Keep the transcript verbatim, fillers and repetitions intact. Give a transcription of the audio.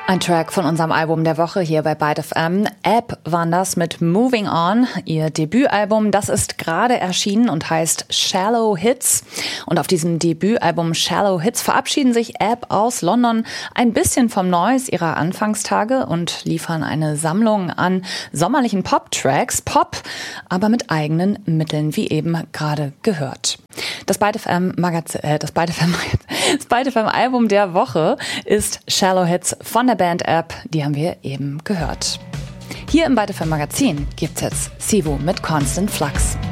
Ein Track von unserem Album der Woche hier bei Byte F M. App waren das mit Moving On. Ihr Debütalbum, das ist gerade erschienen und heißt Shallow Hits. Und auf diesem Debütalbum Shallow Hits verabschieden sich App aus London ein bisschen vom Noise ihrer Anfangstage und liefern eine Sammlung an sommerlichen Pop-Tracks. Pop, aber mit eigenen Mitteln, wie eben gerade gehört. Das Byte F M Magazin, äh, das Byte F M, das Byte F M Album der Woche ist Shallow Hits von der Band App. Die haben wir eben gehört. Hier im Byte F M Magazin gibt's jetzt Sivu mit Constant Flux.